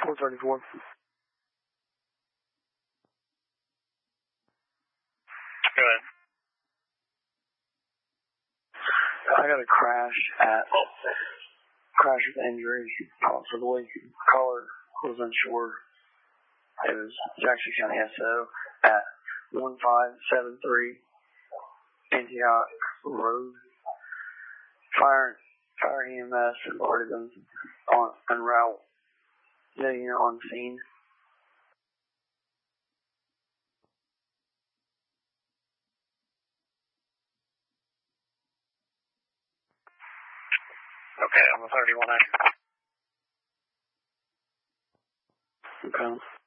434. Go ahead. I got a crash with injury, possibly. Caller was unsure. It was Jackson County SO at 1573 Antioch Road. Fire EMS had already been en route. Getting on scene. Okay, I'm a 31 actor. Okay.